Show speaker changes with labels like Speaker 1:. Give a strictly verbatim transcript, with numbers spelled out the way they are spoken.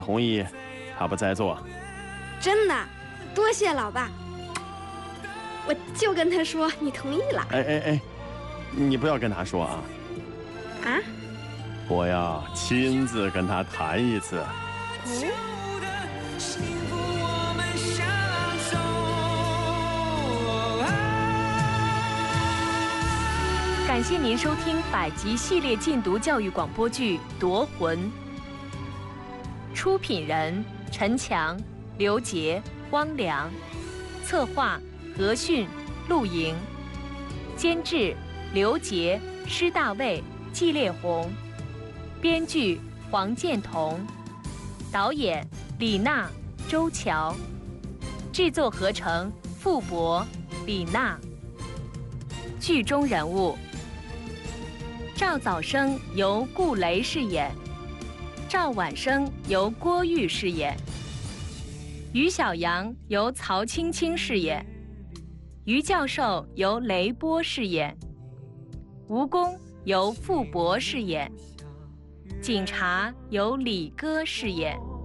Speaker 1: 同意他不在座。
Speaker 2: 真的，多谢老爸。我就跟他说你同意了。
Speaker 1: 哎哎哎，你不要跟他说啊。
Speaker 2: 啊？
Speaker 1: 我要亲自跟他谈一次。
Speaker 2: 嗯。
Speaker 3: 感谢您收听百集系列禁毒教育广播剧《夺魂》，出品人陈强、刘杰、汪良，策划何迅、陆莹，监制刘杰、施大卫、季烈红，编剧黄建彤，导演李娜、周乔，制作合成傅博、李娜。剧中人物：赵早生由顾雷饰演，赵晚生由郭玉饰演，于小阳由曹青青饰演，于教授由雷波饰演，吴公由傅博饰演，警察由李歌饰演。